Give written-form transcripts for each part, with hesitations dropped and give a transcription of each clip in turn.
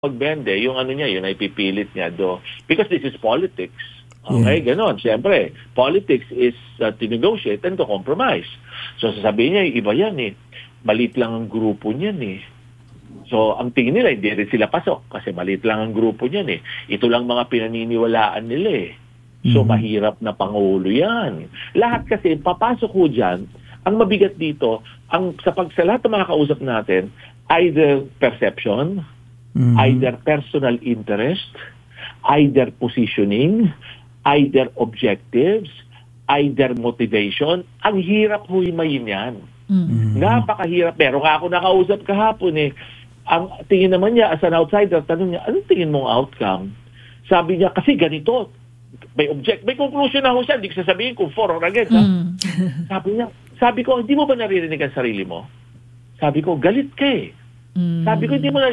magbende, yung ano niya, yun ay pipilit niya do. Because this is politics. Okay, ganon. Siyempre, politics is to negotiate and to compromise. So sasabihin niya, iba yan eh. Maliit lang ang grupo niyan eh. So, ang tingin nila, hindi rin sila pasok kasi maliit lang ang grupo niyan eh. Ito lang mga pinaniniwalaan nila eh. So, mahirap na pangulo yan. Lahat kasi, papasok ko dyan, ang mabigat dito, sa lahat ng mga kausap natin, either perception, either personal interest, either positioning, either objectives, either motivation. Ang hirap huhimayin yan. Napakahirap. Pero ako nakausap kahapon eh, ang tingin naman niya as an outsider, tanong niya, anong tingin mong outcome? Sabi niya, kasi ganito, may conclusion na ho siya, hindi ko sasabihin kung for or against. Sabi ko, hindi mo ba naririnig ang sarili mo? Sabi ko, galit ka eh. Sabi ko, hindi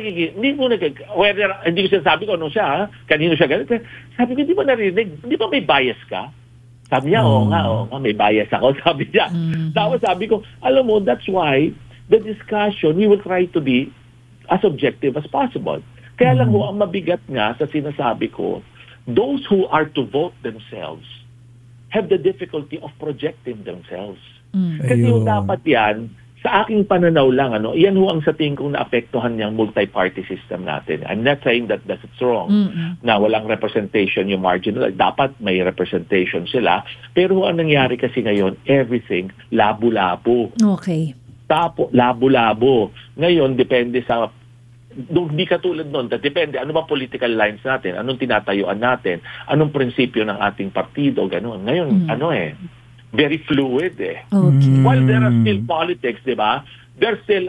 ko sinasabi ko ano siya, kanino siya galit. Sabi ko, hindi mo naririnig, hindi ba may bias ka? Sabi niya, oo nga, may bias ako. Sabi niya. Tapos sabi ko, alam mo, that's why the discussion, we will try to be as objective as possible. Kaya lang ho, ang mabigat nga sa sinasabi ko, those who are to vote themselves have the difficulty of projecting themselves. Kasi yung dapat yan, sa aking pananaw lang, yan ho ang sa tingin kong naapektuhan niyang multi-party system natin. I'm not saying that that's wrong, na walang representation yung marginal. Dapat may representation sila. Pero ang nangyari kasi ngayon, everything labo-labo. Okay. Labo-labo. Ngayon, depende sa hindi katulad nun, depende, ano ba political lines natin, anong tinatayuan natin, anong prinsipyo ng ating partido, gano'n. Ngayon, very fluid eh. Okay. While there are still politics, di ba? There's still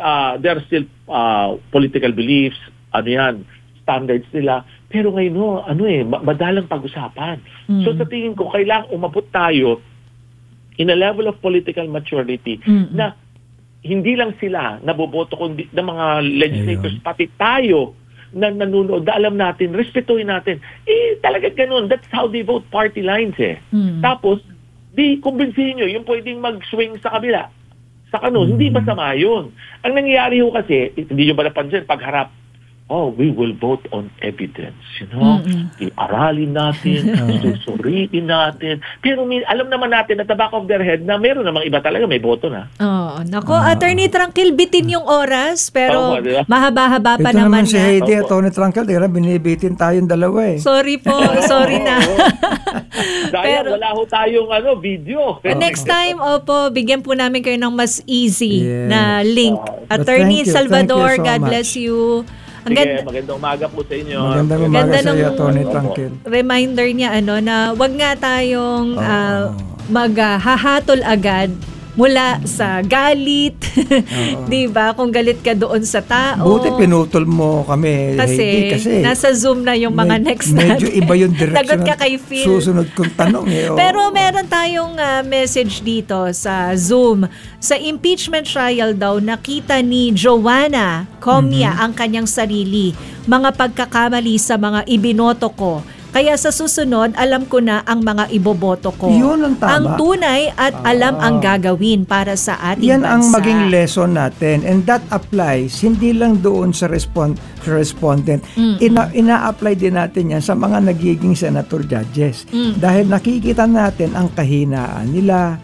political beliefs, standards nila. Pero ngayon, madalang pag-usapan. So sa tingin ko, kailangang umabot tayo in a level of political maturity na hindi lang sila naboboto kundi ng mga legislators, pati tayo na nanonood, na alam natin, respetuhin natin. Talaga ganun. That's how they vote, party lines eh. Tapos, di kumbinsihin nyo yung pwedeng mag-swing sa kabila. Sa hindi masama yun. Ang nangyayari ho kasi, hindi nyo ba napansin, pagharap, we will vote on evidence. Iaralin natin, susuriin natin. Pero alam naman natin at the back of their head na meron namang iba talaga may boto na. Nako, Attorney Tranquil, bitin yung oras, pero mahaba-haba pa ito naman. Ito naman si Heidi at Attorney Tranquil, binibitin tayong dalawa eh. Sorry po, sorry na. Dahil wala ho tayong video. Next time, bigyan po namin kayo ng mas easy na link. Attorney Salvador, God bless you. Sige, magandang umaga po sa inyo. Magandang umaga sa iyo, Tony Tranquil. Reminder niya na wag nga tayong maghahatol agad mula sa galit. Di ba? Kung galit ka doon sa tao. Buti pinutol mo kami, Heidi, kasi nasa Zoom na yung mga next natin. Medyo iba yung direction. Lagot ka kay Phil. Susunod kong tanong eh. Pero meron tayong message dito sa Zoom. Sa impeachment trial daw, nakita ni Joanna Comia ang kanyang sarili. Mga pagkakamali sa mga ibinoto ko. Kaya sa susunod, alam ko na ang mga iboboto ko. Yun ang tama. Ang tunay at alam ang gagawin para sa ating yan bansa. Yan ang maging lesson natin. And that applies hindi lang doon sa respondent. Ina-apply din natin yan sa mga nagiging senator judges. Dahil nakikita natin ang kahinaan nila,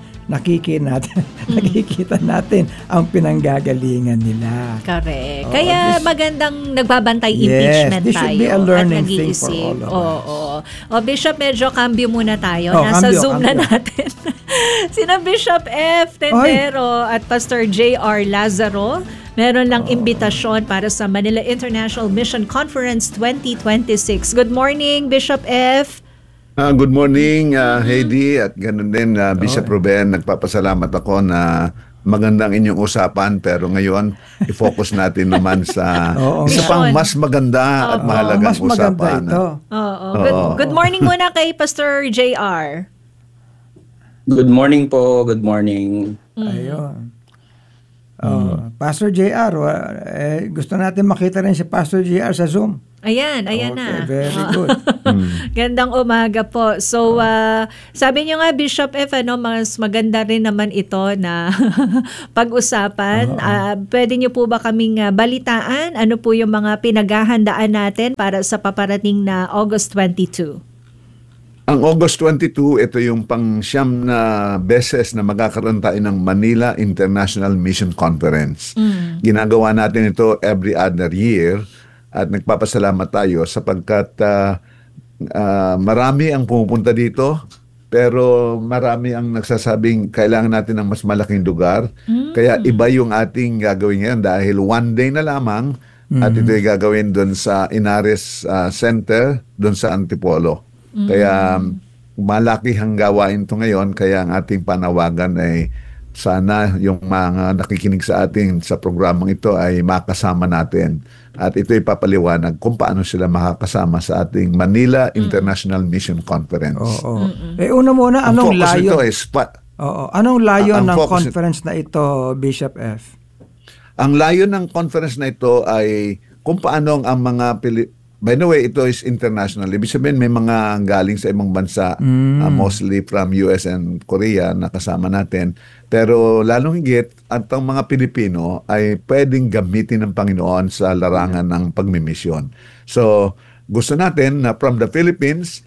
nakikita natin ang pinanggagalingan nila. Correct. Kaya magandang nagbabantay impeachment this tayo. Should be a learning at thing for all of us. Bishop, medyo cambio muna tayo. Nasa Zoom na natin. Sina Bishop F. Tendero at Pastor J.R. Lazaro. Meron lang imbitasyon para sa Manila International Mission Conference 2026. Good morning, Bishop F. Good morning, Heidi, at ganun din, Bishop Ruben. Nagpapasalamat ako na magandang inyong usapan, pero ngayon, i-focus natin naman sa isa pang mas maganda at mahalagang usapan. Good morning muna kay Pastor JR. Good morning po, good morning. Ayun. Pastor JR, gusto natin makita rin si Pastor JR sa Zoom. Ayan Okay, na. very good. Gandang umaga po. So, sabi niyo nga, Bishop F, mas maganda rin naman ito na pag-usapan. Pwede niyo po ba kaming balitaan? Ano po yung mga pinaghahandaan natin para sa paparating na August 22? Ang August 22, ito yung pang-siyam na beses na magkakaroon tayo ng Manila International Mission Conference. Ginagawa natin ito every other year at nagpapasalamat tayo sapagkat marami ang pumupunta dito pero marami ang nagsasabing kailangan natin ng mas malaking lugar. Kaya iba yung ating gagawin ngayon dahil one day na lamang at ito ay gagawin doon sa Inares Center, doon sa Antipolo. Kaya malakihang gawain ito ngayon, kaya ang ating panawagan ay sana yung mga nakikinig sa atin sa programang ito ay makasama natin. At ito ay papaliwanag kung paano sila makakasama sa ating Manila International Mission Conference. Oo. Una muna, anong layon? Anong layon ng conference na ito, Bishop F? Ang layon ng conference na ito ay kung paano ang mga by the way, ito is international. Ibig sabihin, may mga galing sa ibang bansa, mostly from US and Korea na kasama natin. Pero lalong higit, at ang mga Pilipino ay pwedeng gamitin ng Panginoon sa larangan ng pagmimisyon. So, gusto natin na from the Philippines,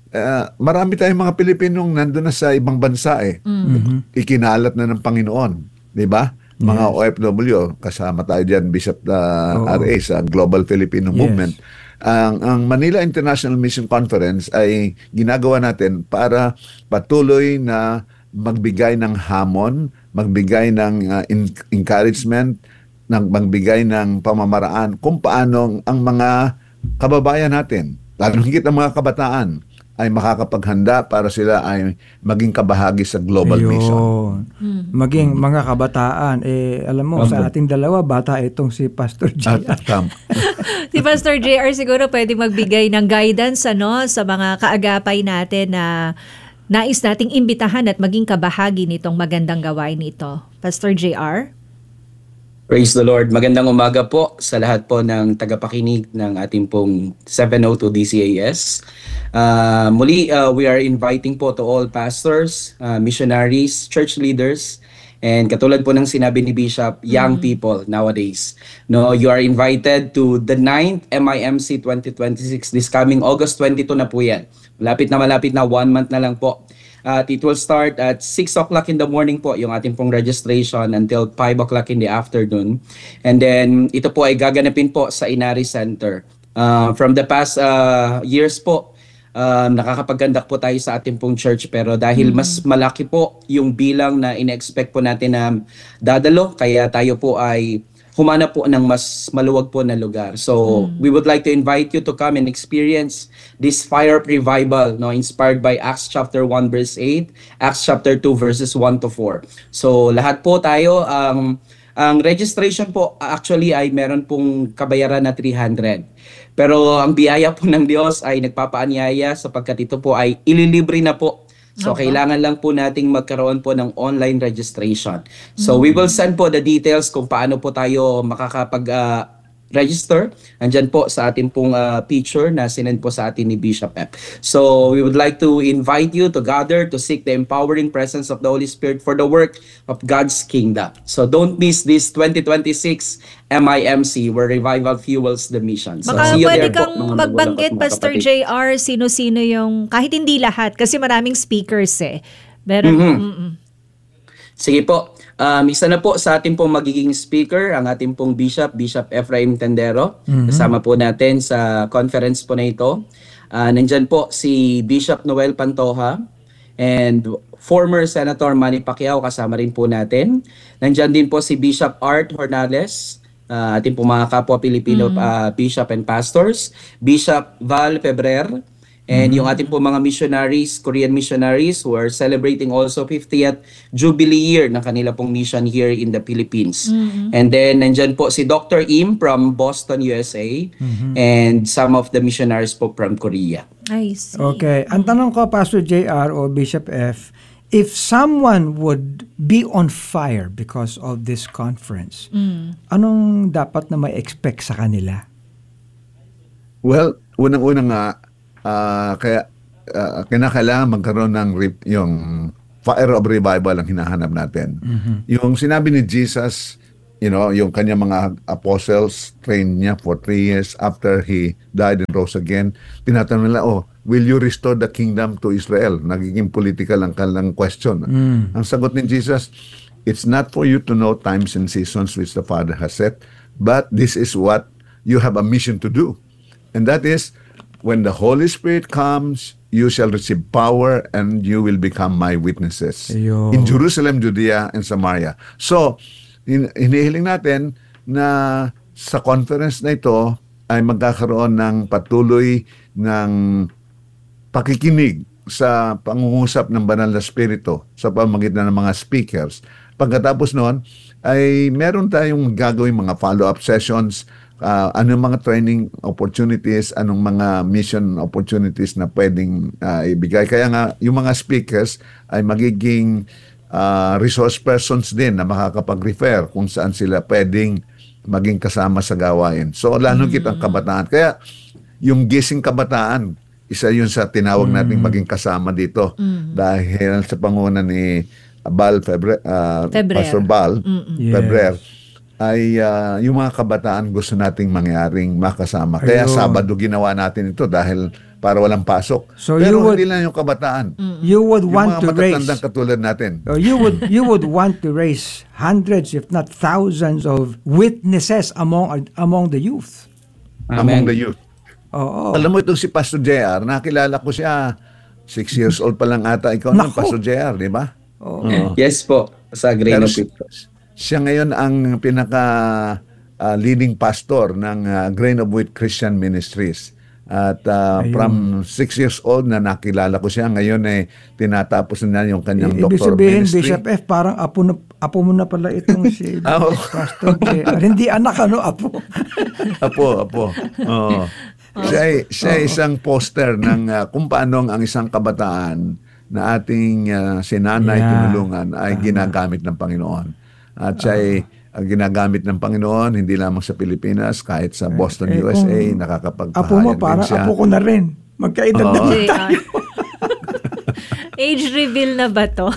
marami tayong mga Pilipinong nandun na sa ibang bansa Ikinalat na ng Panginoon. Di ba? Mga OFW, kasama tayo dyan, Bishop RA sa Global Filipino Movement. Ang Manila International Mission Conference ay ginagawa natin para patuloy na magbigay ng hamon, magbigay ng encouragement, magbigay ng pamamaraan kung paano ang mga kababayan natin, lalo higit ang mga kabataan, ay makakapaghanda para sila ay maging kabahagi sa global mission. Maging mga kabataan. Alam mo, sa ating dalawa, bata itong si Pastor JR. Si Pastor JR siguro pwede magbigay ng guidance sa mga kaagapay natin na nais nating imbitahan at maging kabahagi nitong magandang gawain ito. Pastor JR? Praise the Lord. Magandang umaga po sa lahat po ng tagapakinig ng ating pong 702 DCAS. Muli, we are inviting po to all pastors, missionaries, church leaders, and katulad po ng sinabi ni Bishop, young people nowadays. No, you are invited to the 9th MIMC 2026 this coming August 22 na po yan. Malapit na 1 month na lang po. At it will start at 6 o'clock in the morning po yung ating pong registration until 5 o'clock in the afternoon. And then ito po ay gaganapin po sa Inari Center. From the past years po, nakakapag-conduct po tayo sa ating pong church, pero dahil mas malaki po yung bilang na ina-expect po natin na dadalo, kaya tayo po ay humanap po ng mas maluwag po na lugar. So, we would like to invite you to come and experience this fire revival, inspired by Acts chapter 1 verse 8, Acts chapter 2 verses 1 to 4. So, lahat po tayo, ang registration po actually ay meron pong kabayaran na 300. Pero ang biyaya po ng Diyos ay nagpapaanyaya sapagkat ito po ay ililibre na po. So, kailangan lang po nating magkaroon po ng online registration. So, we will send po the details kung paano po tayo makakapag-register. Andyan po sa ating pong picture na sinend po sa atin ni Bishop F. So, we would like to invite you to gather to seek the empowering presence of the Holy Spirit for the work of God's kingdom. So, don't miss this 2026 MIMC where revival fuels the mission. So, baka see you pwede there kang po, mga magbanggit, magulang at mga Pastor kapatid. JR, sino-sino yung, kahit hindi lahat, kasi maraming speakers Pero, Sige po. Isa na po sa ating pong magiging speaker, ang ating pong Bishop Ephraim Tendero. Kasama po natin sa conference po na ito. Nandyan po si Bishop Noel Pantoja and former Senator Manny Pacquiao, kasama rin po natin. Nandyan din po si Bishop Art Hornales, ating po mga kapwa Pilipino bishop and pastors. Bishop Val Febrer, and yung ating po mga missionaries, Korean missionaries who are celebrating also 50th Jubilee year ng kanila pong mission here in the Philippines. And then nandyan po si Dr. Im from Boston, USA, and some of the missionaries po from Korea. I see. Okay. Ang tanong ko, Pastor JR o Bishop F, if someone would be on fire because of this conference, anong dapat na may expect sa kanila? Well, unang-una nga, kaya kinakailangan magkaroon ng yung fire of revival ang hinahanap natin. Yung sinabi ni Jesus, yung kanyang mga apostles, trained niya for 3 years after he died and rose again. Tinatanong nila, will you restore the kingdom to Israel? Nagiging political ang kanilang question. Ang sagot ni Jesus, it's not for you to know times and seasons which the Father has set, but this is what you have a mission to do. And that is, when the Holy Spirit comes, you shall receive power and you will become my witnesses in Jerusalem, Judea, and Samaria. So, hinihiling natin na sa conference na ito ay magkakaroon ng patuloy ng pakikinig sa pangungusap ng Banal na Espiritu sa pamamagitan ng mga speakers. Pagkatapos noon, ay meron tayong gagawin mga follow-up sessions, anong mga training opportunities, anong mga mission opportunities na pwedeng ibigay. Kaya nga, yung mga speakers ay magiging resource persons din na makakapag-refer kung saan sila pwedeng maging kasama sa gawain. So, lalo kitang kabataan. Kaya, yung gising kabataan, isa yun sa tinawag nating maging kasama dito. Dahil sa panguna ni Pastor Bal Febrer, ay yung mga kabataan gusto nating mangyaring makasama. Kaya Sabado ginawa natin ito dahil para walang pasok. So pero hindi lang yung kabataan. You would want to raise, matatandang katulad natin. You would want to raise hundreds if not thousands of witnesses among the youth. Amen. Among the youth. Alam mo itong si Pastor JR, nakilala ko siya 6 years old pa lang ata ikaw ng Pastor JR, di ba? Yes po, sa Grain of Wheat. Siya ngayon ang pinaka leading pastor ng Grain of Wheat Christian Ministries. At from 6 years old na nakilala ko siya, ngayon tinatapos na yung kanyang doctor sabihin, ministry. Bishop F, parang apo mo na pala itong si Pastor J. Hindi anak, apo. Apo. Siya isang poster ng kung paano ang isang kabataan na ating sinanay tinulungan ay ginagamit ng Panginoon. At siya ay ginagamit ng Panginoon, hindi lamang sa Pilipinas, kahit sa Boston, USA, nakakapagpahayag apo mo, parang apo ko na rin. Magkaedad na tayo. Age reveal na ba to?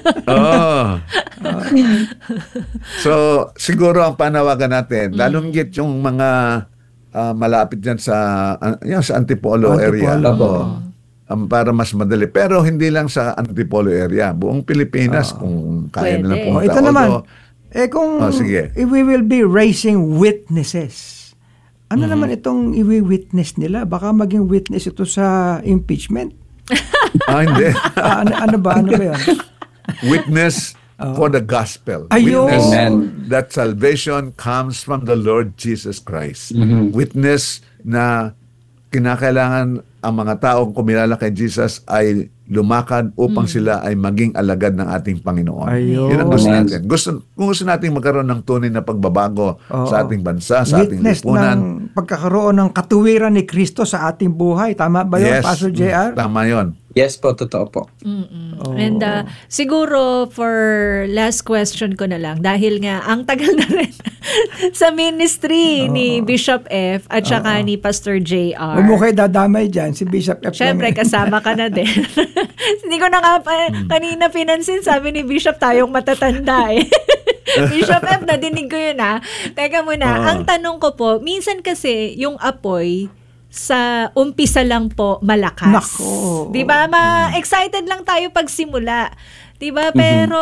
So, siguro ang panawagan natin, lalong higit yung mga malapit dyan sa Antipolo area. Para mas madali. Pero hindi lang sa Antipolo area. Buong Pilipinas, kung kaya nilang pumunta. Ito naman, kung sige. we will be raising witnesses, ano naman itong i-witness nila? Baka maging witness ito sa impeachment. Hindi. Ano ba yun? Witness for the gospel. Ayun. Witness Amen. that salvation comes from the Lord Jesus Christ. Witness na kinakailangan ang mga taong kumilala kay Jesus ay lumakad upang sila ay maging alagad ng ating Panginoon. Ayun. Yun ang gusto natin. Gusto natin magkaroon ng tunay na pagbabago sa ating bansa, sa ating witness lipunan. ng pagkakaroon ng katuwiran ni Kristo sa ating buhay. Tama ba yun, Pastor JR? Tama yun. Yes po, totoo po. And siguro for last question ko na lang, dahil nga ang tagal na rin sa ministry ni Bishop F at saka ni Pastor JR. Huwag mo kayo dadamay dyan, si Bishop F. Siyempre, kasama ka na din. Hindi ko na nga kanina pinansin, sabi ni Bishop, tayong matatanda eh. Bishop F, nadinig ko yun ha. Teka muna, ang tanong ko po, minsan kasi yung apoy, sa umpisa lang po malakas. Nako. 'Di ba? Excited lang tayo pagsimula. 'Di ba? Pero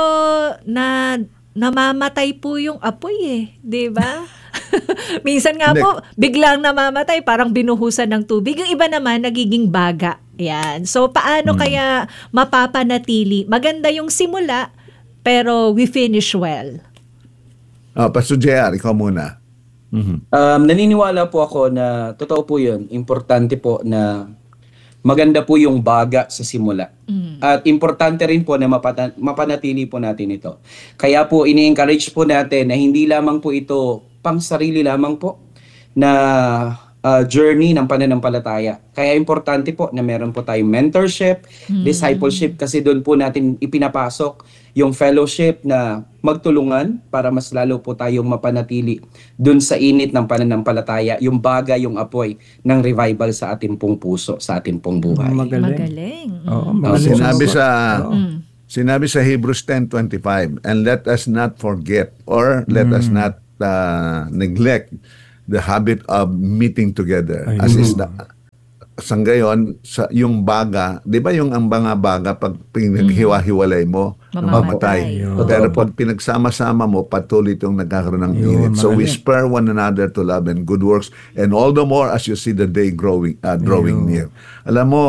namamatay po yung apoy eh, 'di ba? Minsan nga po biglang namamatay, parang binuhusan ng tubig. Yung iba naman nagiging baga. Yan. So paano kaya mapapanatili? Maganda yung simula pero we finish well. Pastor JR, ikaw muna. Naniniwala po ako na totoo po yun. Importante po na maganda po yung baga sa simula. At importante rin po na mapanatili po natin ito. Kaya po ini-encourage po natin na hindi lamang po ito pang sarili lamang po, na journey ng pananampalataya. Kaya importante po na meron po tayong mentorship, discipleship, kasi doon po natin ipinapasok yung fellowship na magtulungan para mas lalo po tayong mapanatili doon sa init ng pananampalataya, yung baga, yung apoy ng revival sa ating pong puso, sa ating pong buhay. Magaling. Oo, magaling. Sinabi sa Hebrews 10:25, and let us not forget or let us not neglect the habit of meeting together. As is sa ngayon, yung baga, di ba yung ang mga baga, pag pinaghiwa-hiwalay mo, mamamatay. Pero pag pinagsama-sama mo, patuloy itong nagkakaroon ng init. So we spur one another to love and good works, and all the more as you see the day drawing near. Alam mo,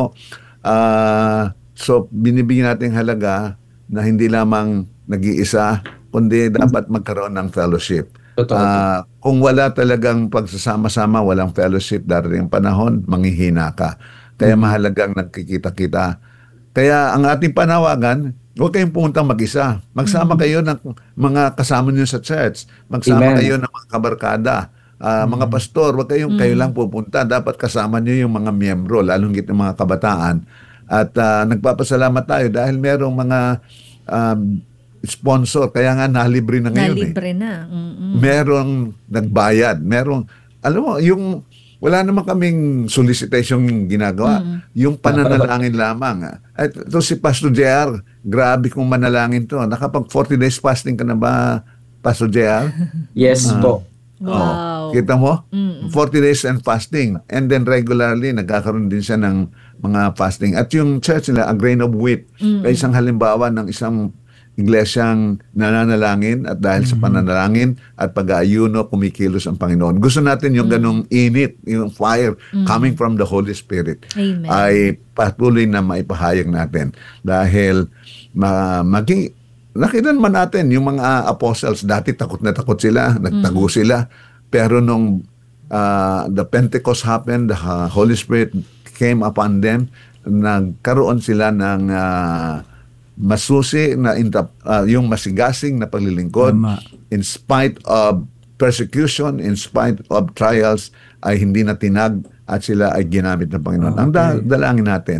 so binibigyan natin halaga na hindi lamang nag-iisa, kundi dapat magkaroon ng fellowship. Kung wala talagang pagsasama-sama, walang fellowship, darating panahon, manghihina ka. Kaya mahalagang nagkikita-kita. Kaya ang ating panawagan, huwag kayong pumunta mag-isa. Magsama kayo ng mga kasama niyo sa church. Magsama kayo ng mga kabarkada. Mga pastor, huwag kayong kayo lang pupunta. Dapat kasama niyo yung mga miyembro, lalong higit ng mga kabataan. At nagpapasalamat tayo dahil merong mga sponsor, kaya nga nalibre na ngayon. Nalibre na. Merong nagbayad, merong, alam mo, yung wala naman kaming solicitation ginagawa. Yung pananalangin lamang. At ito si Pastor JR, grabe kong manalangin to. Nakapag 40 days fasting ka na ba, Pastor JR? Yes po. Wow. Kita mo? 40 days and fasting. And then regularly, nagkakaroon din siya ng mga fasting. At yung church nila, a grain of wheat, ay isang halimbawa ng isang iglesyang nananalangin, at dahil sa pananalangin at pag-aayuno, kumikilos ang Panginoon. Gusto natin yung ganong init, yung fire coming from the Holy Spirit. Amen. Ay patuloy na maipahayag natin. Dahil nakita naman natin yung mga apostles, dati takot na takot sila, nagtago sila. Pero nung the Pentecost happened, the Holy Spirit came upon them, nagkaroon sila ng masusi na yung masigasing na paglilingkod. In spite of persecution, in spite of trials, ay hindi na tinag at sila ay ginamit ng Panginoon. Ang dalangin natin,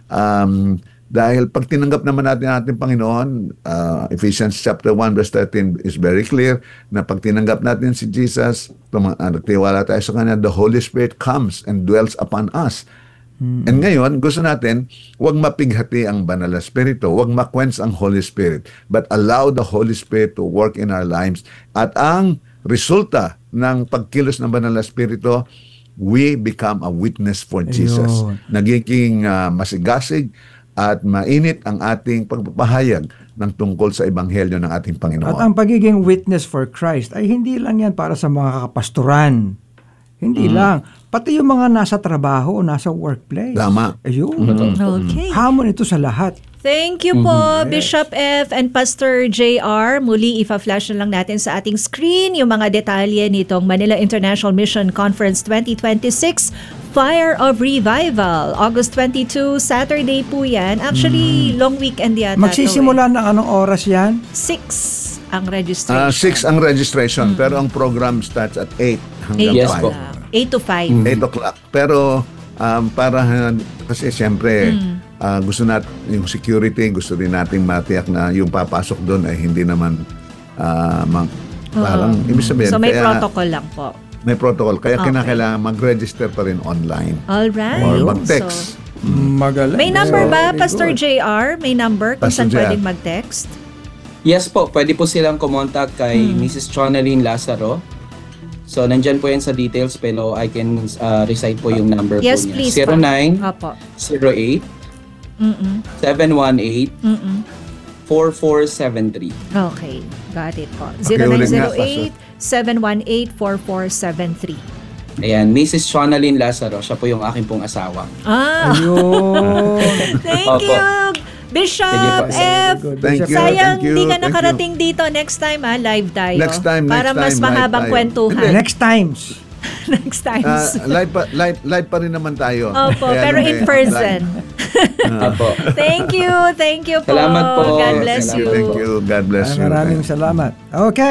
dahil pag tinanggap naman natin ating Panginoon, Ephesians chapter 1 verse 13 is very clear na pag tinanggap natin si Jesus, tiwala tayo sa Kanya, the Holy Spirit comes and dwells upon us. And ngayon, gusto natin, huwag mapighati ang Banal na Espiritu, huwag makwens ang Holy Spirit, but allow the Holy Spirit to work in our lives. At ang resulta ng pagkilos ng Banal na Espiritu, we become a witness for Jesus. Nagiging masigasig at mainit ang ating pagpapahayag ng tungkol sa Ebanghelyo ng ating Panginoon. At ang pagiging witness for Christ ay hindi lang yan para sa mga kapastoran. Hindi lang. Pati yung mga nasa trabaho, nasa workplace. Tama. Ayun. Okay. Hamon ito sa lahat. Thank you po, Bishop F. and Pastor JR. Muli, ifa-flash na lang natin sa ating screen yung mga detalye nitong Manila International Mission Conference 2026, Fire of Revival. August 22, Saturday po yan. Actually, long weekend yata. Magsisimula ng anong oras yan? 6 ang registration. 6 ang registration, pero ang program starts at 8 hanggang 5. Yes po. 8 to 5. 8 o'clock. Pero para kasi siyempre gusto natin yung security, gusto rin nating matiyak na yung papasok doon ay hindi naman parang ibig sabihin. So may kaya, protocol lang po. May protocol. Kaya kinakailangan mag-register pa rin online. Alright. Or mag-text. Magaling. May number ba, Very Pastor good. JR? May number kung Pastor saan JR. pwedeng mag-text? Yes po, pwede po silang kumontak kay Mrs. Chonaline Lazaro. So, nandyan po yan sa details, pero I can recite po yung number Yes, po niya. please. 09 Opo. 08 718 4473. Okay. Got it po. Pakiulit nga, 0908-718-4473. Ayan, Mrs. Chonaline Lazaro, siya po yung aking pong asawa. Ayun. Thank Opo. you, Bishop Sige po. F. Thank you. Sayang Thank you. di ka Thank nakarating dito. Next time live tayo. Next time, Para mas live mahabang tayo. kwentuhan. Next times. Next time. Live pa rin naman tayo. Opo, Kaya pero lang in eh, person. Opo. Thank you. Thank you po. Salamat po. God bless Salamat you. Thank you. God bless you. Maraming salamat. Okay.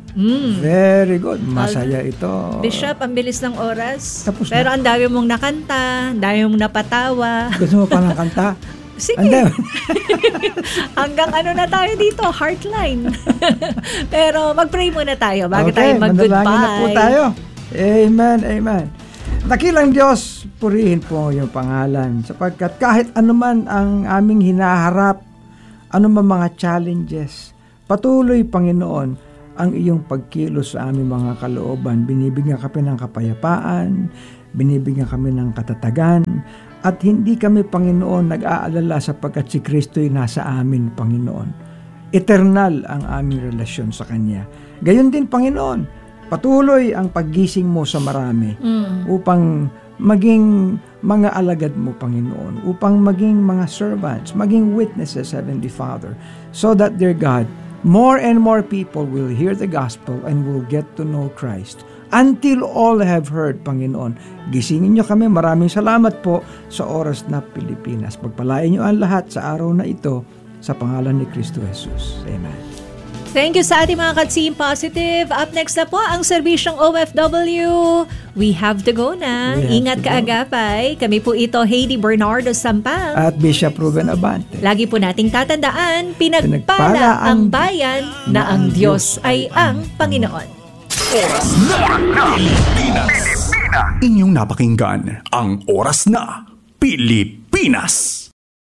Very good. Masaya ito. Bishop, ang bilis ng oras. Tapos Pero na. ang dami mong nakanta, ang dami mong napatawa. Gusto mo pa ng kanta? Sige. Ande. Hanggang ano na tayo dito, Heartline. Pero mag-pray muna tayo bago tayo manalangin mag-goodbye. na po tayo. Amen, amen. Dakilang Diyos, purihin po yung pangalan sapagkat kahit anuman ang aming hinaharap, anuman mga challenges, patuloy, Panginoon, ang iyong pagkilos sa aming mga kalooban. Binibigyan kami ng kapayapaan, binibigyan kami ng katatagan, at hindi kami, Panginoon, nag-aalala sapagkat si Kristo'y nasa amin, Panginoon. Eternal ang aming relasyon sa Kanya. Gayon din, Panginoon, patuloy ang paggising mo sa marami upang maging mga alagad mo, Panginoon, upang maging mga servants, maging witnesses, Heavenly Father, so that, dear God, more and more people will hear the gospel and will get to know Christ. Until all have heard, Panginoon. Gisingin niyo kami. Maraming salamat po sa oras na Pilipinas. Pagpalain niyo ang lahat sa araw na ito sa pangalan ni Kristo Jesus. Amen. Thank you sa ating mga ka-Team Positive. Up next na po ang serbisyong OFW. We have to go na. Ingat ka, Agapay. Kami po ito, Heidi Bernardo Sampang. At Bishop Ruben Abante. Lagi po nating tatandaan, pinagpala ang bayan na ang Diyos ay ang Panginoon. Oras na Pilipinas. Inyong napakinggan ang Oras na Pilipinas.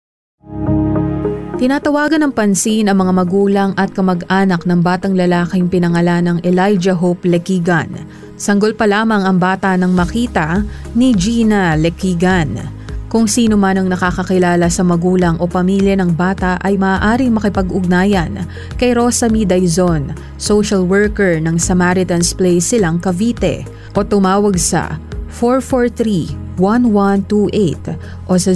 Tinatawagan ng pansin ang mga magulang at kamag-anak ng batang lalaking pinangalan ng Elijah Hope Lekigan. Sanggol pa lamang ang bata nang makita ni Gina Lekigan. Kung sino man ang nakakakilala sa magulang o pamilya ng bata ay maaaring makipag-ugnayan kay Rosamie Daizon, social worker ng Samaritan's Place Silang, Cavite, o tumawag sa 443-1128 o sa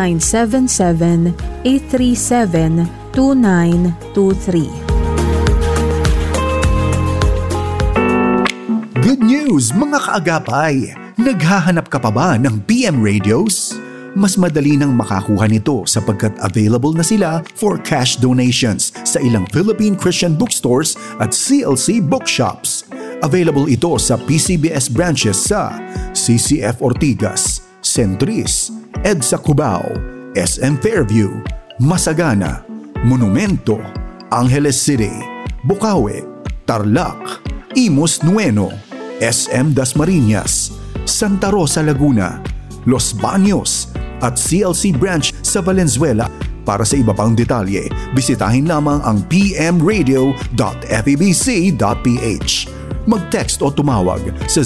0977-837-2923. Good news mga kaagapay! Naghahanap ka pa ba ng PM radios? Mas madali nang makakuha nito sapagkat available na sila for cash donations sa ilang Philippine Christian bookstores at CLC bookshops. Available ito sa PCBS branches sa CCF Ortigas, Centris, EDSA Cubao, SM Fairview, Masagana, Monumento, Angeles City, Bukawi, Tarlac, Imus Nueno, SM Dasmariñas, Santa Rosa Laguna, Los Baños, at CLC branch sa Valenzuela. Para sa iba pang detalye, bisitahin lamang ang pmradio.febc.ph. Mag-text o tumawag sa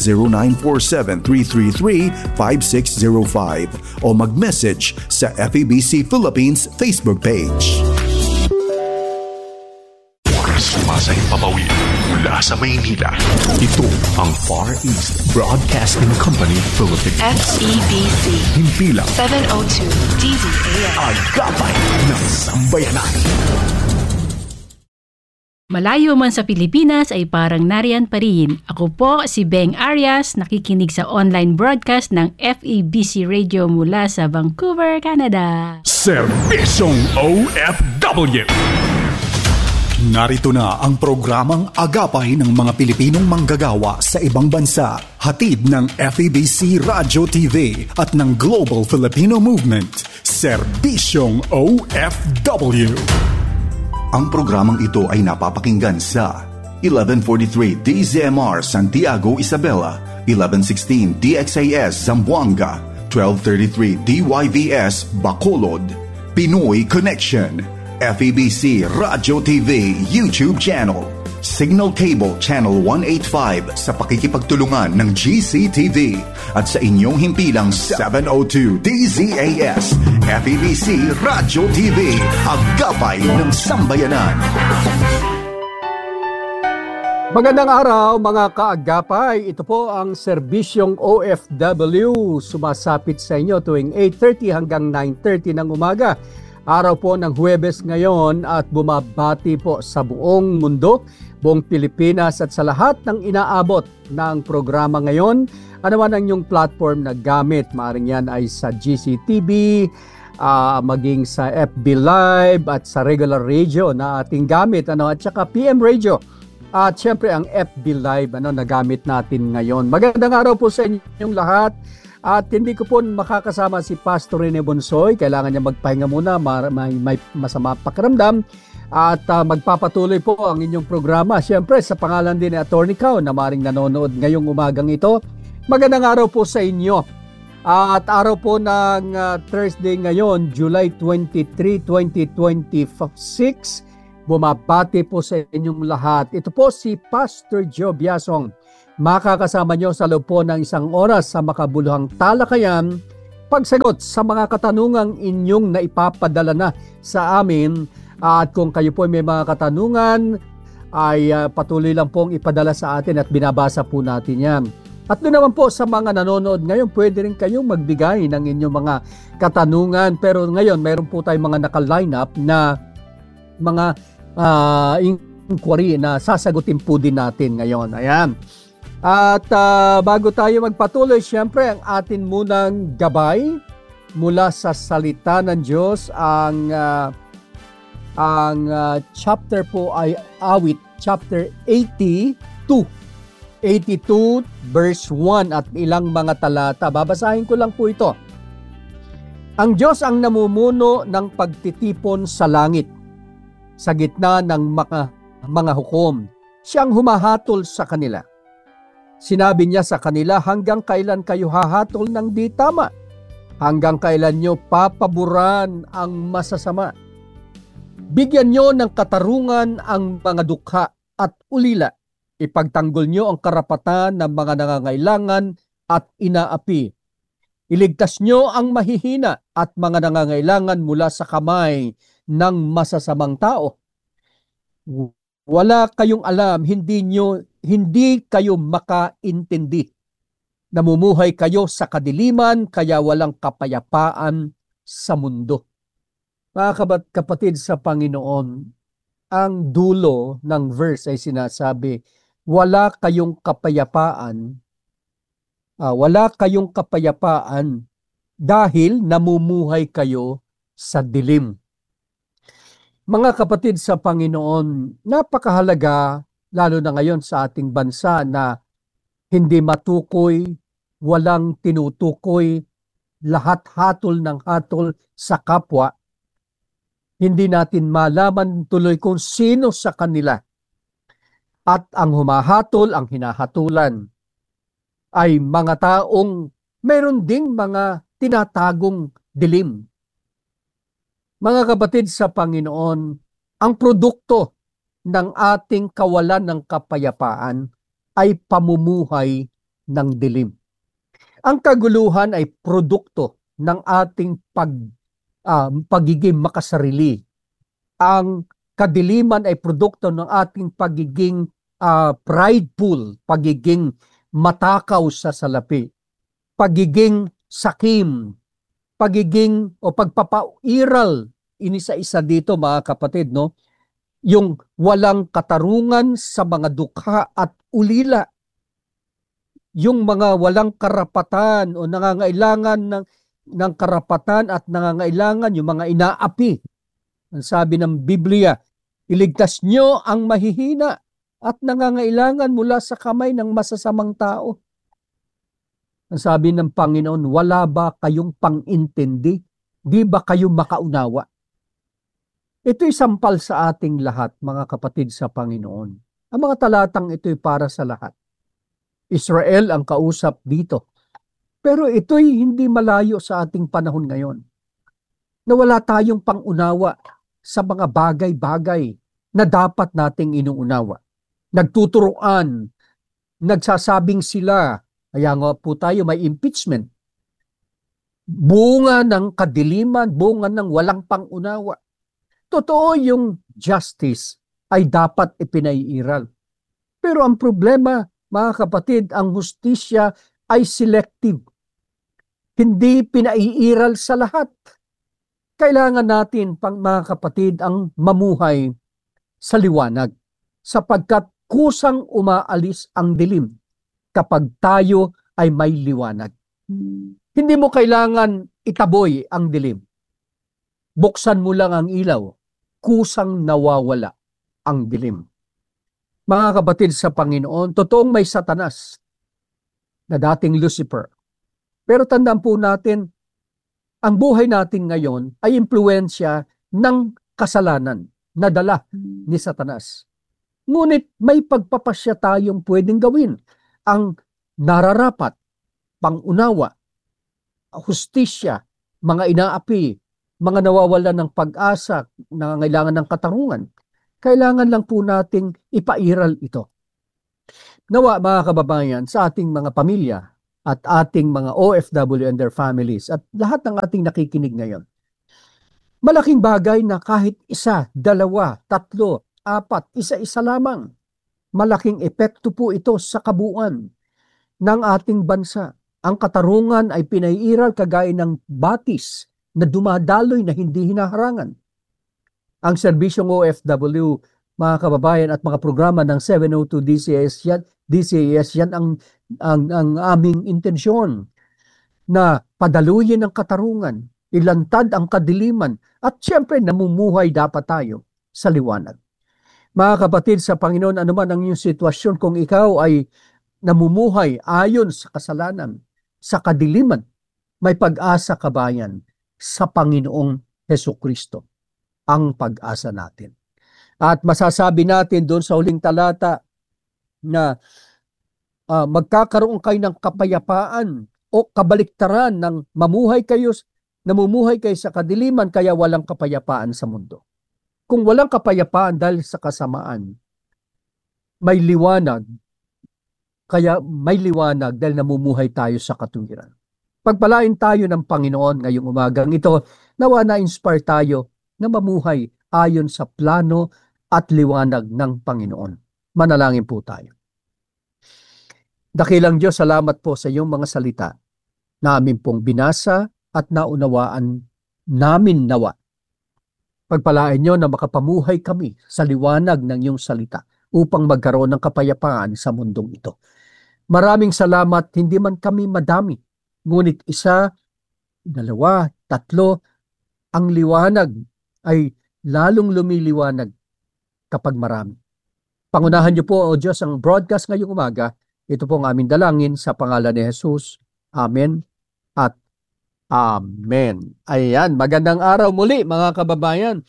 0947-333-5605 o mag-message sa FEBC Philippines Facebook page. Sumasahing papawid mula sa Maynila. Ito ang Far East Broadcasting Company Philippines. FEBC. Himpilang 702 DZAS. Agapay ng Sambayanan. Malayo man sa Pilipinas ay parang nariyan pa rin. Ako po si Beng Arias, nakikinig sa online broadcast ng FEBC Radio mula sa Vancouver, Canada. Serbisyong OFW. Narito na ang programang Agapay ng mga Pilipinong manggagawa sa ibang bansa. Hatid ng FEBC Radio TV at ng Global Filipino Movement. Serbisyong OFW. Ang programang ito ay napapakinggan sa 1143 DZMR Santiago, Isabela, 1116 DXAS Zamboanga, 1233 DYVS Bacolod, Pinoy Connection, FEBC Radio TV YouTube channel, Signal Cable Channel 185 sa pakikipagtulungan ng GCTV at sa inyong himpilang 702 DZAS FEBC Radio TV, Agapay ng Sambayanan. Magandang araw mga kaagapay. Ito po ang serbisyong OFW sumasapit sa inyo tuwing 8:30 hanggang 9:30 ng umaga. Araw po ng Huwebes ngayon at bumabati po sa buong mundo, buong Pilipinas at sa lahat ng inaabot ng programa ngayon. Ano man ang inyong platform na gamit, maaaring yan ay sa GCTV, maging sa FB Live at sa regular radio na ating gamit, at saka PM Radio At syempre ang FB Live nagamit natin ngayon. Magandang araw po sa inyong lahat. At hindi ko po makakasama si Pastor Rene Bonsoy. Kailangan niya magpahinga muna, may masama pakiramdam. At magpapatuloy po ang inyong programa. Syempre sa pangalan din ni Attorney Kao na maring nanonood ngayong umagang ito. Magandang araw po sa inyo. At araw po ng Thursday ngayon, July 23, 2026. Bumabati po sa inyong lahat. Ito po si Pastor Joe Biasong. Makakasama nyo sa loob po ng 1 oras sa makabuluhang talakayan, pagsagot sa mga katanungang inyong naipapadala na sa amin. At kung kayo po may mga katanungan, ay patuloy lang pong ipadala sa atin at binabasa po natin yan. At doon naman po sa mga nanonood ngayon, pwede rin kayong magbigay ng inyong mga katanungan. Pero ngayon, mayroon po tayong mga naka-line up na mga inquiry na sasagutin po din natin ngayon. Ayan. At bago tayo magpatuloy, syempre ang atin munang gabay mula sa salita ng Diyos. Ang chapter po ay Awit, chapter 82 verse 1 at ilang mga talata. Babasahin ko lang po ito. Ang Diyos ang namumuno ng pagtitipon sa langit, sa gitna ng mga hukom. Siyang humahatol sa kanila. Sinabi niya sa kanila, hanggang kailan kayo hahatol ng di tama? Hanggang kailan nyo papaburan ang masasama? Bigyan nyo ng katarungan ang mga dukha at ulila. Ipagtanggol nyo ang karapatan ng mga nangangailangan at inaapi. Iligtas nyo ang mahihina at mga nangangailangan mula sa kamay ng masasamang tao. Wala kayong alam, hindi kayo makaintindi. Namumuhay kayo sa kadiliman, kaya walang kapayapaan sa mundo. Mga kapatid sa Panginoon, ang dulo ng verse ay sinasabi, wala kayong kapayapaan dahil namumuhay kayo sa dilim. Mga kapatid sa Panginoon, napakahalaga lalo na ngayon sa ating bansa na hindi matukoy, walang tinutukoy, lahat hatol ng hatol sa kapwa. Hindi natin malaman tuloy kung sino sa kanila. At ang humahatol, ang hinahatulan, ay mga taong meron ding mga tinatagong dilim. Mga kapatid sa Panginoon, ang produkto ng ating kawalan ng kapayapaan ay pamumuhay ng dilim. Ang kaguluhan ay produkto ng ating pagiging makasarili. Ang kadiliman ay produkto ng ating pagiging prideful, pagiging matakaw sa salapi, pagiging sakim, pagiging o pagpapairal, inisa-isa dito mga kapatid, no? Yung walang katarungan sa mga dukha at ulila. Yung mga walang karapatan o nangangailangan ng karapatan at nangangailangan, yung mga inaapi. Ang sabi ng Biblia, iligtas nyo ang mahihina at nangangailangan mula sa kamay ng masasamang tao. Ang sabi ng Panginoon, wala ba kayong pang-intindi? Di ba kayo makaunawa? Ito'y sampal sa ating lahat, mga kapatid sa Panginoon. Ang mga talatang ito'y para sa lahat. Israel ang kausap dito. Pero ito'y hindi malayo sa ating panahon ngayon. Na wala tayong pangunawa sa mga bagay-bagay na dapat nating inuunawa. Nagtuturuan, nagsasabing sila, kaya nga po tayo may impeachment. Bunga ng kadiliman, bunga ng walang pangunawa. Totoo yung justice ay dapat ipinaiiral. Pero ang problema, mga kapatid, ang hustisya ay selective. Hindi pinaiiral sa lahat. Kailangan natin, mga kapatid, ang mamuhay sa liwanag sapagkat kusang umaalis ang dilim kapag tayo ay may liwanag. Hindi mo kailangan itaboy ang dilim. Buksan mo lang ang ilaw, kusang nawawala ang dilim. Mga kapatid sa Panginoon, totoong may Satanas na dating Lucifer. Pero tandaan po natin, ang buhay natin ngayon ay impluwensya ng kasalanan na dala ni Satanas. Ngunit may pagpapasya tayong pwedeng gawin. Ang nararapat, pangunawa, hustisya, mga inaapi, mga nawawalan ng pag-asa, nangangailangan ng katarungan. Kailangan lang po nating ipairal ito. Nawa mga kababayan, sa ating mga pamilya at ating mga OFW and their families at lahat ng ating nakikinig ngayon, malaking bagay na kahit isa, dalawa, tatlo, apat, isa-isa lamang, malaking epekto po ito sa kabuuan ng ating bansa. Ang katarungan ay pinaiiral kagaya ng batis na dumadaloy na hindi hinaharangan. Ang serbisyong OFW, mga kababayan, at mga programa ng 702 DCAS yan ang aming intensyon na padaluyin ang katarungan, ilantad ang kadiliman, at siyempre namumuhay dapat tayo sa liwanag. Mga kapatid sa Panginoon, anuman ang iyong sitwasyon, kung ikaw ay namumuhay ayon sa kasalanan, sa kadiliman, may pag-asa kabayan sa Panginoong Hesukristo, ang pag-asa natin. At masasabi natin doon sa huling talata na magkakaroon kayo ng kapayapaan o kabaliktaran ng namumuhay kayo sa kadiliman kaya walang kapayapaan sa mundo. Kung walang kapayapaan dahil sa kasamaan, may liwanag. Kaya may liwanag dahil namumuhay tayo sa katuwiran. Pagpalain tayo ng Panginoon ngayong umagang ito, nawa na-inspire tayo na mamuhay ayon sa plano at liwanag ng Panginoon. Manalangin po tayo. Dakilang Diyos, salamat po sa iyong mga salita na amin pong binasa at naunawaan namin nawa. Pagpalain niyo na makapamuhay kami sa liwanag ng iyong salita upang magkaroon ng kapayapaan sa mundong ito. Maraming salamat, hindi man kami madami, ngunit isa, dalawa, tatlo, ang liwanag ay lalong lumiliwanag kapag marami. Pangunahan niyo po, O Diyos, ang broadcast ngayong umaga. Ito po ang aming dalangin sa pangalan ni Jesus. Amen at Amen. Ayan, magandang araw muli mga kababayan.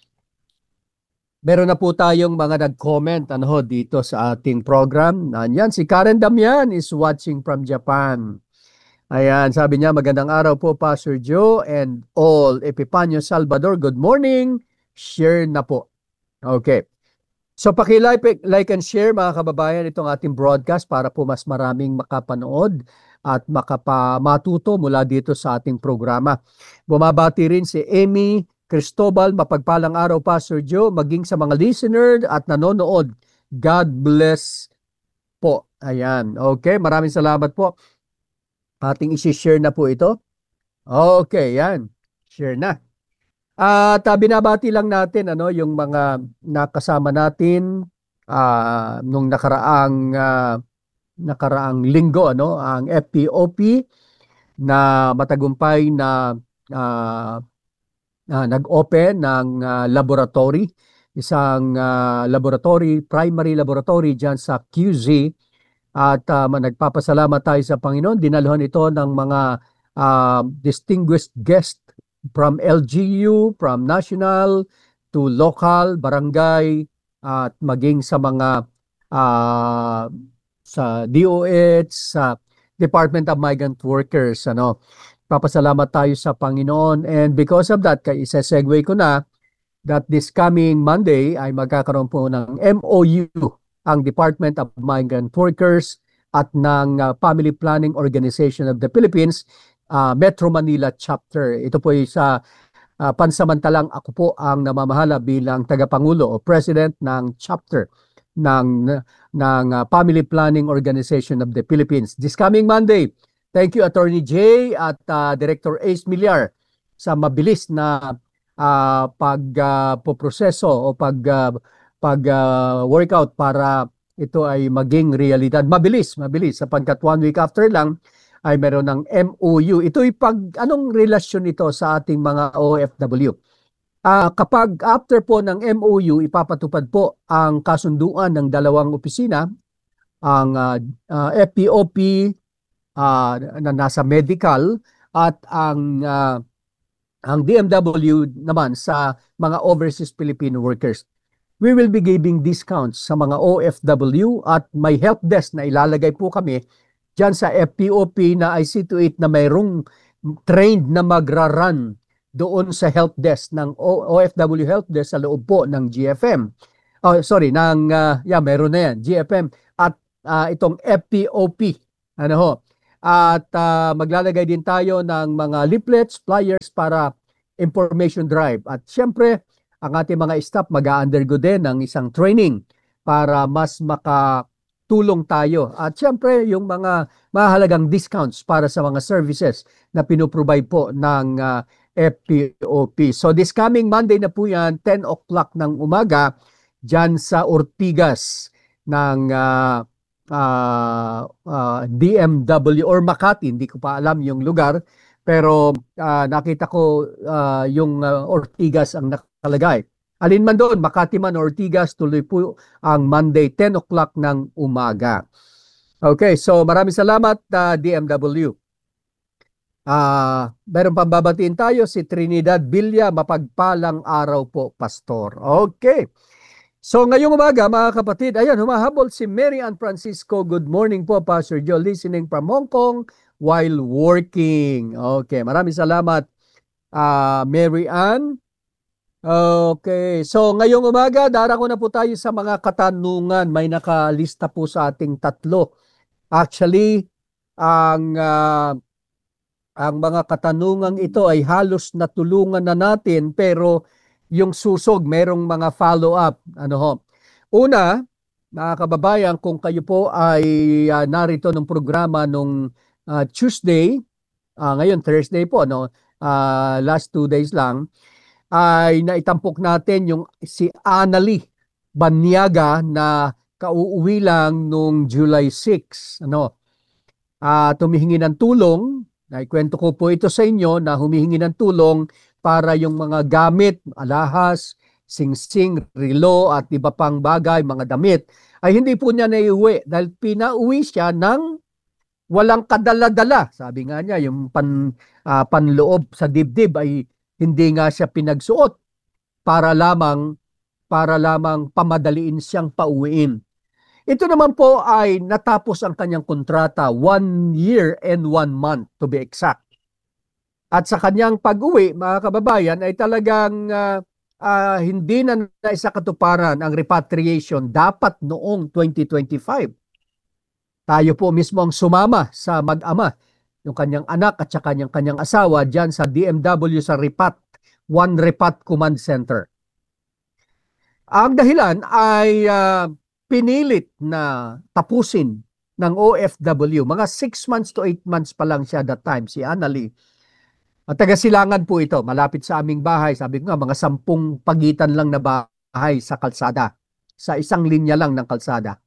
Meron na po tayong mga nag-comment dito sa ating program. Ayan, si Karen Damian is watching from Japan. Ayan, sabi niya, magandang araw po Pastor Joe and all. Epifanio Salvador, good morning. Share na po. Okay. So like and share mga kababayan itong ating broadcast para po mas maraming makapanood at matuto mula dito sa ating programa. Bumabati rin si Amy Cristobal, mapagpalang araw Pastor Joe, maging sa mga listener at nanonood. God bless po. Ayan. Okay, maraming salamat po. Ating isi-share na po ito. Okay, yan. Share na. At binabati lang natin yung mga nakasama natin nung nakaraang linggo, ang FPOP na matagumpay na nag-open ng laboratory, isang primary laboratory dyan sa QZ, at nagpapasalamat tayo sa Panginoon. Dinaluhan ito ng mga distinguished guest from LGU, from national to local, barangay, at maging sa mga sa DOH, sa Department of Migrant Workers. Papasalamat tayo sa Panginoon, and because of that, isa-segue ko na that this coming Monday ay magkakaroon po ng MOU ang Department of Migrant Workers at ng Family Planning Organization of the Philippines, Metro Manila Chapter. Ito po ay sa pansamantalang ako po ang namamahala bilang tagapangulo o president ng chapter ng Family Planning Organization of the Philippines. This coming Monday. Thank you, Attorney Jay at Director Ace Millar sa mabilis na pagpoproseso o pag-workout para ito ay maging realidad. Mabilis sapagkat 1 week after lang ay meron ng MOU. Ito ay anong relasyon nito sa ating mga OFW? Kapag after po ng MOU, ipapatupad po ang kasunduan ng dalawang opisina, ang FPOP na nasa medical at ang DMW naman sa mga overseas Filipino workers. We will be giving discounts sa mga OFW at may help desk na ilalagay po kami dyan sa FPOP na I see to it na mayroong trained na magra-run doon sa help desk ng OFW help desk sa loob po ng GFM. Meron na yan, GFM at itong FPOP. At maglalagay din tayo ng mga leaflets, flyers para information drive. At syempre, ang ating mga staff mag-undergo din ng isang training para mas makatulong tayo. At syempre, yung mga mahalagang discounts para sa mga services na pinoprovide po ng FPOP. So this coming Monday na po yan, 10 o'clock ng umaga, dyan sa Ortigas ng DMW or Makati. Hindi ko pa alam yung lugar. Pero nakita ko yung Ortigas ang nakalagay. Alin man doon, Makati man, Ortigas, tuloy po ang Monday, 10 o'clock ng umaga. Okay, so maraming salamat DMW. Meron pang babatiin tayo si Trinidad Villa, mapagpalang araw po, Pastor. Okay. So ngayong umaga mga kapatid, ayan, humahabol si Mary Ann Francisco. Good morning po, Pastor Joe, listening from Hong Kong while working. Okay, maraming salamat Mary Ann. Okay, so ngayong umaga, darako na po tayo sa mga katanungan. May nakalista po sa ating tatlo. Actually, ang mga katanungang ito ay halos natulungan na natin, pero yung susog, merong mga follow-up. Una, mga kababayan, kung kayo po ay narito ng programa nung Tuesday, ngayon Thursday po, last 2 days lang, ay naitampok natin yung si Annalie Banyaga na kauuwi lang nung July 6. Tumihingi ng tulong. Naikwento ko po ito sa inyo na humihingi ng tulong para yung mga gamit, alahas, singsing, relo at iba pang bagay, mga damit, ay hindi po niya naiuwi dahil pinauwi siya ng walang kadala-dala. Sabi nga niya, yung panloob sa dibdib ay hindi nga siya pinagsuot para lamang pamadaliin siyang pauwiin. Ito naman po ay natapos ang kanyang kontrata, 1 year and 1 month to be exact. At sa kanyang pag-uwi, mga kababayan, ay talagang hindi na naisakatuparan ang repatriation dapat noong 2025. Tayo po mismo ang sumama sa mag-ama, yung kanyang anak at sa kanyang asawa dyan sa DMW sa Repat, One Repat Command Center. Ang dahilan ay pinilit na tapusin ng OFW. Mga 6 months to 8 months pa lang siya that time, si Annalie. At taga-Silangan po ito, malapit sa aming bahay. Sabi ko nga, mga 10 pagitan lang na bahay sa kalsada. Sa isang linya lang ng kalsada.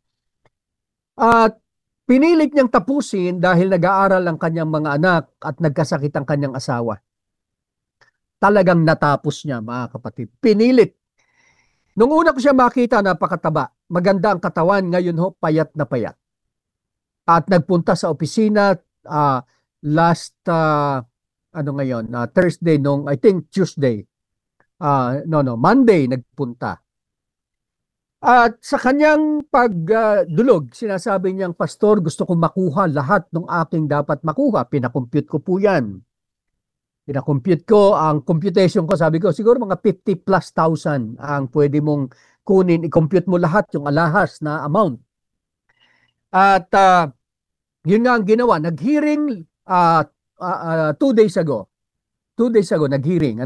At pinilit niyang tapusin dahil nag-aaral ang kanyang mga anak at nagkasakit ang kanyang asawa. Talagang natapos niya, mga kapatid. Pinilit. Nung una ko siya makita, napakataba. Maganda ang katawan, ngayon ho, payat na payat. At nagpunta sa opisina last Thursday, I think Tuesday. Monday nagpunta. At sa kanyang pagdulog, sinasabi niyang, Pastor, gusto kong makuha lahat ng aking dapat makuha. Pinakompute ko po yan. Pinakompute ko, ang computation ko, sabi ko, siguro mga 50,000+ ang pwede mong kunin. I-compute mo lahat yung alahas na amount. At yun nga ang ginawa. Nag-hearing 2 days ago. 2 days ago, nag-hearing.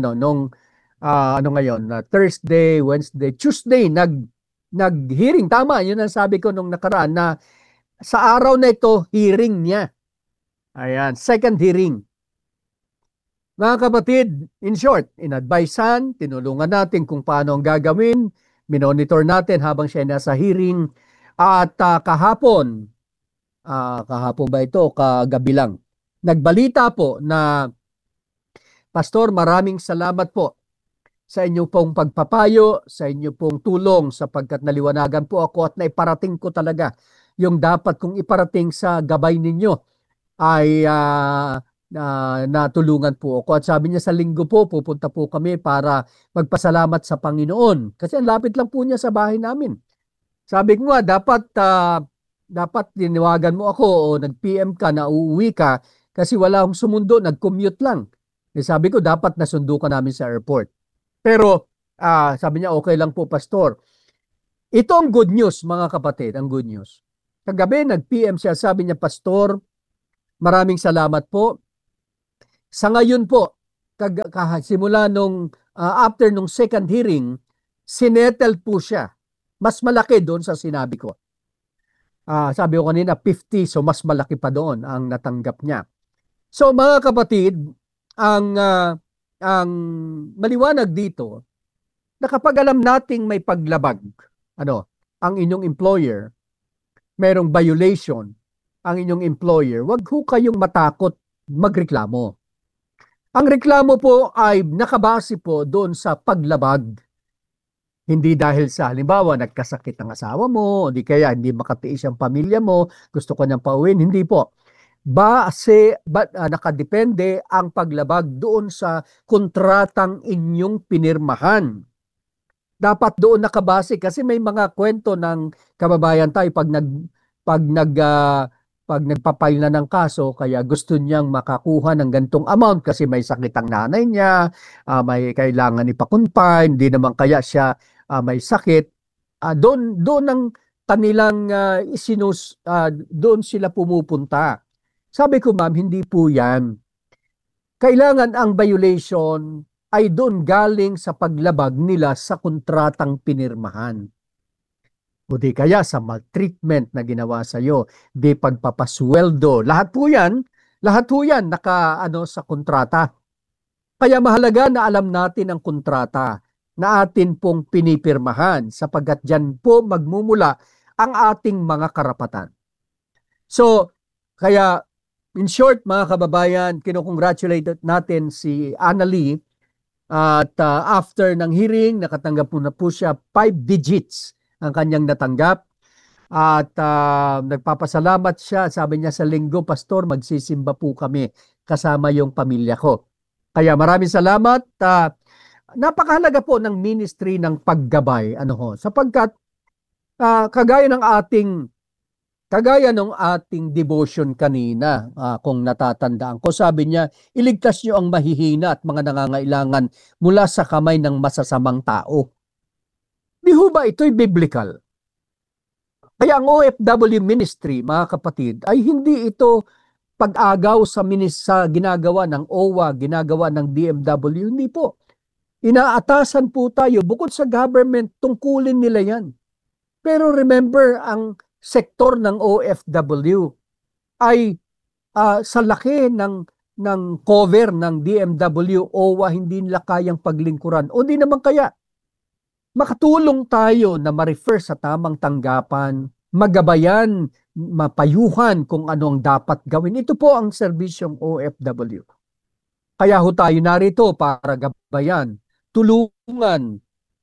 Thursday, Wednesday, Tuesday, nag-hearing. Tama, yun ang sabi ko nung nakaraan na sa araw na ito, hearing niya. Ayan, second hearing. Mga kapatid, in short, in-advisean, tinulungan natin kung paano ang gagawin, minonitor natin habang siya nasa hearing, at kahapon ba ito, kagabi lang, nagbalita po na, Pastor, maraming salamat po sa inyo pong pagpapayo, sa inyo pong tulong sapagkat naliwanagan po ako at naiparating ko talaga yung dapat kong iparating sa gabay ninyo ay natulungan po ako. At sabi niya sa linggo po, pupunta po kami para magpasalamat sa Panginoon. Kasi ang lapit lang po niya sa bahay namin. Sabi ko nga, dapat tinawagan mo ako o nag-PM ka na uuwi ka kasi wala akong sumundo, nag-commute lang. Sabi ko, dapat nasundo ka namin sa airport. Pero sabi niya, okay lang po, Pastor. Ito ang good news, mga kapatid, ang good news. Kagabi, nag-PM siya, sabi niya, Pastor, maraming salamat po. Sa ngayon po, simula after nung second hearing, sinettle po siya. Mas malaki doon sa sinabi ko. Sabi ko kanina, 50, so mas malaki pa doon ang natanggap niya. So mga kapatid, ang maliwanag dito, na kapag alam nating may paglabag, ang inyong employer, mayroong violation, ang inyong employer, wag ho kayong matakot magreklamo. Ang reklamo po ay nakabase po doon sa paglabag. Hindi dahil sa halimbawa nagkasakit ang asawa mo, o di kaya hindi makatiis ang pamilya mo, gusto ko niyang pauwiin, hindi po. Nakadepende ang paglabag doon sa kontratang inyong pinirmahan. Dapat doon nakabase kasi may mga kwento ng kababayan tayo pag nagpapile na ng kaso, kaya gusto niyang makakuha ng gantong amount kasi may sakit ang nanay niya, may kailangan ipa-confine, hindi naman kaya siya may sakit. Doon ang kanilang doon sila pumupunta. Sabi ko, ma'am, hindi po yan. Kailangan ang violation ay doon galing sa paglabag nila sa kontratang pinirmahan. O di kaya sa maltreatment na ginawa sa iyo, di pagpapasweldo. Lahat po yan sa kontrata. Kaya mahalaga na alam natin ang kontrata na atin pong pinipirmahan sapagkat dyan po magmumula ang ating mga karapatan. So, kaya in short mga kababayan, kinukongratulate natin si Annalie at after ng hearing, nakatanggap po na po siya 5 digits ang kanyang natanggap. At nagpapasalamat siya. Sabi niya sa linggo, Pastor, magsisimba po kami kasama yung pamilya ko. Kaya maraming salamat. Napakahalaga po ng ministry ng paggabay. Sapagkat kagaya ng ating devotion kanina, kung natatandaan ko, sabi niya, iligtas niyo ang mahihina at mga nangangailangan mula sa kamay ng masasamang tao. Di ho ba ito'y biblical? Kaya ang OFW ministry, mga kapatid, ay hindi ito pag-agaw sa ginagawa ng OWA, ginagawa ng DMW. Hindi po. Inaatasan po tayo, bukod sa government, tungkulin nila yan. Pero remember, ang sektor ng OFW ay sa laki ng cover ng DMW, OWA, hindi nila kayang paglingkuran. O di naman kaya, makatulong tayo na ma-refer sa tamang tanggapan, magabayan, mapayuhan kung ano ang dapat gawin. Ito po ang serbisyong OFW. Kaya ho tayo narito para gabayan, tulungan,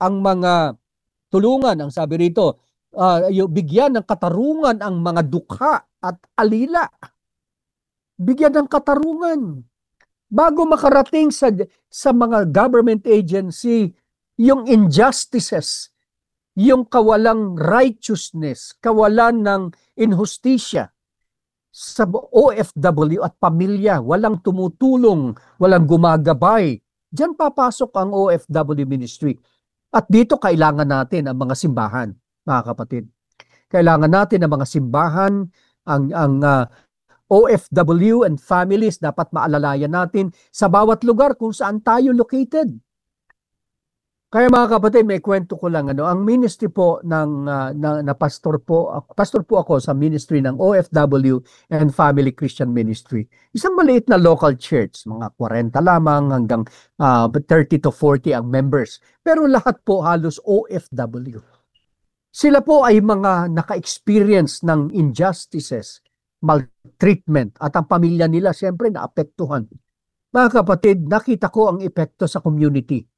ang sabi rito, bigyan ng katarungan ang mga dukha at alila. Bigyan ng katarungan. Bago makarating sa mga government agency, yung injustices, yung kawalang righteousness, kawalan ng injustisya sa OFW at pamilya, walang tumutulong, walang gumagabay. Diyan papasok ang OFW ministry. At dito kailangan natin ang mga simbahan, mga kapatid. Kailangan natin ang mga simbahan, ang OFW and families, dapat maalalayan natin sa bawat lugar kung saan tayo located. Kaya mga kapatid, may kwento ko lang. Ang ministry po na pastor po ako sa ministry ng OFW and Family Christian Ministry. Isang maliit na local church, mga 40 lamang hanggang 30 to 40 ang members. Pero lahat po halos OFW. Sila po ay mga naka-experience ng injustices, maltreatment, at ang pamilya nila siyempre naapektuhan. Mga kapatid, nakita ko ang epekto sa community.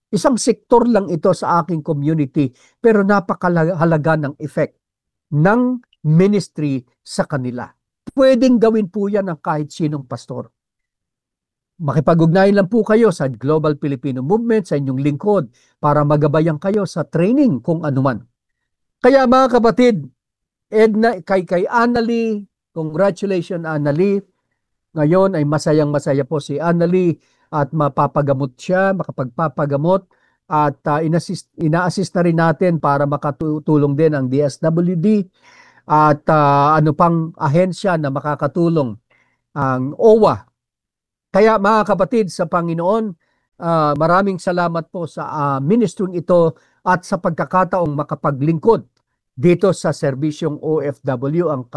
Isang sektor lang ito sa aking community, pero napakahalaga ng effect ng ministry sa kanila. Pwedeng gawin po yan ng kahit sinong pastor. Makipag-ugnayan lang po kayo sa Global Filipino Movement, sa inyong lingkod, para magabayan kayo sa training kung anuman. Kaya mga kapatid, Edna, kay Annalie, congratulations Annalie. Ngayon ay masayang-masaya po si Annalie at mapapagamot siya, makapagpapagamot at ina-assist na rin natin para makatulong din ang DSWD at ano pang ahensya na makakatulong, ang OWA. Kaya mga kapatid sa Panginoon, maraming salamat po sa ministering ito at sa pagkakataong makapaglingkod dito sa serbisyong OFW, ang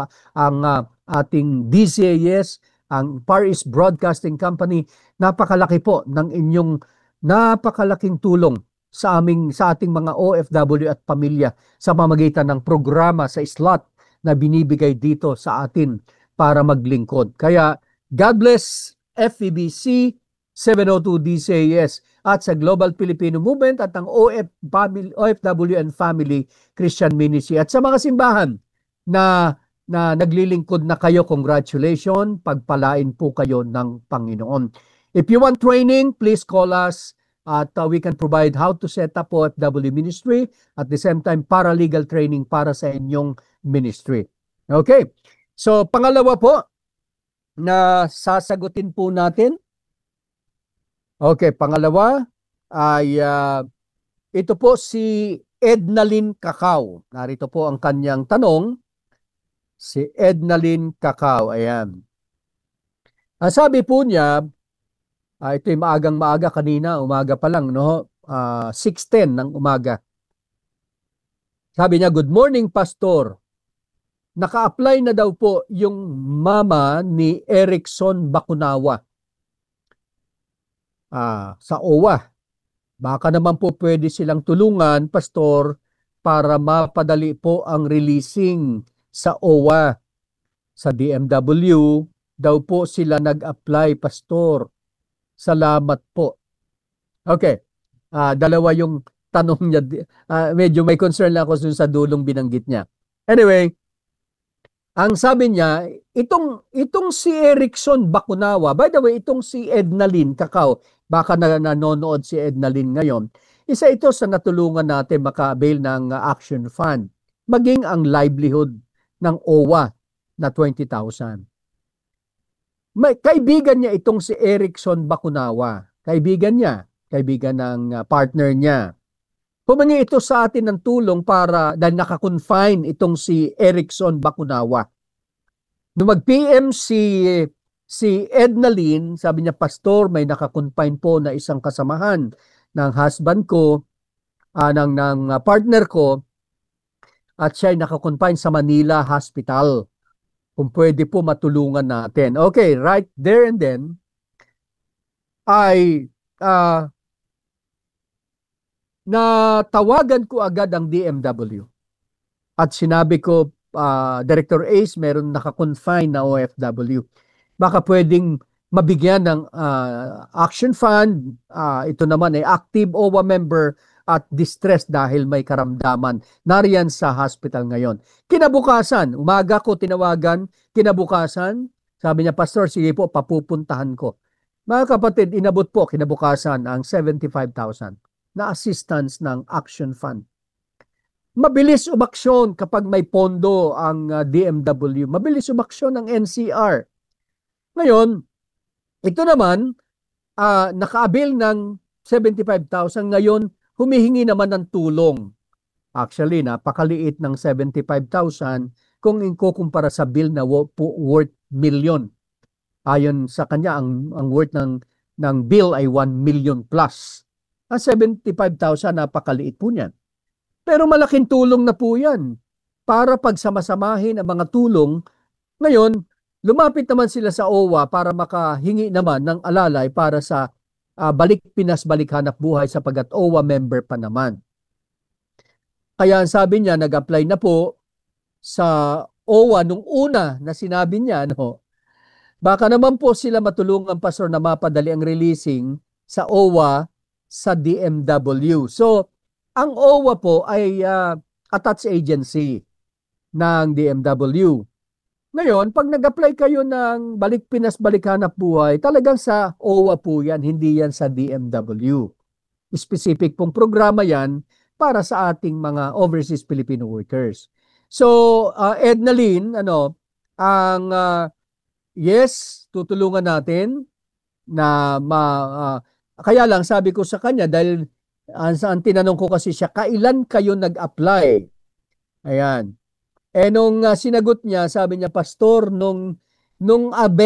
ating DCAS, ang Far East Broadcasting Company. Napakalaki po ng inyong napakalaking tulong sa ating mga OFW at pamilya sa pamamagitan ng programa sa slot na binibigay dito sa atin para maglingkod. Kaya God bless FEBC 702 DCAS at sa Global Filipino Movement at ang OFW and Family Christian Ministry at sa mga simbahan na naglilingkod na kayo, congratulations, pagpalain po kayo ng Panginoon. If you want training, please call us at we can provide how to set up OFW ministry at the same time paralegal training para sa inyong ministry. Okay, so pangalawa po na sasagutin po natin. Okay, pangalawa ay ito po si Ednalyn Cacao. Narito po ang kanyang tanong. Si Ednalyn Cacao, ayan. Sabi po niya, ito yung maagang-maaga kanina, umaga pa lang, no? 6:10 ng umaga. Sabi niya, good morning, Pastor. Naka-apply na daw po yung mama ni Erickson Bakunawa sa OWA. Baka naman po pwede silang tulungan, Pastor, para mapadali po ang releasing sa OWA. Sa DMW daw po sila nag-apply, Pastor. Salamat po. Okay. Dalawa yung tanong niya. Medyo may concern lang ako sa dulong binanggit niya. Anyway, ang sabi niya, itong si Erickson Bakunawa, by the way, itong si Ednalyn Cacao, baka nanonood si Ednalyn ngayon, isa ito sa natulungan natin maka-avail ng Action Fund, maging ang livelihood ng OWA na 20,000. May kaibigan niya itong si Erickson Bakunawa, kaibigan ng partner niya. Humingi ito sa atin ng tulong dahil naka-confine itong si Erickson Bakunawa. Nung mag-PM si Ednalyn, sabi niya, Pastor, may naka-confine po na isang kasamahan ng husband ko, ng partner ko, at siya ay naka-confine sa Manila Hospital. Kung pwede po matulungan natin. Okay, right there and then, ay natawagan ko agad ang DMW at sinabi ko, Director Ace, meron naka-confine na OFW. Baka pwedeng mabigyan ng Action Fund. Ito naman ay active OWA member at distressed dahil may karamdaman. Nariyan sa hospital ngayon. Kinabukasan, umaga ko tinawagan, kinabukasan, sabi niya, Pastor, sige po, papupuntahan ko. Mga kapatid, inabot po kinabukasan ang 75,000 na assistance ng Action Fund. Mabilis umaksyon kapag may pondo ang DMW. Mabilis umaksyon ang NCR. Ngayon, ito naman, naka-avail ng 75,000. Ngayon, humihingi naman ng tulong. Actually, napakaliit ng 75,000 kung ikukumpara sa bill na worth million. Ayon sa kanya, ang worth ng bill ay 1 million plus. Ang 75,000, napakaliit po niyan. Pero malaking tulong na po yan para pagsamasamahin ang mga tulong. Ngayon, lumapit naman sila sa OWA para makahingi naman ng alalay para sa balik Pinas, balik hanap buhay sapagat OWA member pa naman. Kaya ang sabi niya, nag-apply na po sa OWA nung una na sinabi niya, baka naman po sila matulungan, Pastor, na mapadali ang releasing sa OWA sa DMW. So, ang OWA po ay attached agency ng DMW. Ngayon, pag nag-apply kayo ng Balik Pinas, Balik Hanap Buhay, talagang sa OWA po yan, hindi yan sa DMW. Specific pong programa yan para sa ating mga overseas Filipino workers. So, Ednalyn, yes, tutulungan natin na kaya lang sabi ko sa kanya, dahil ang tinanong ko kasi siya, kailan kayo nag-apply? Ayan. Nung sinagot niya, sabi niya, Pastor, nung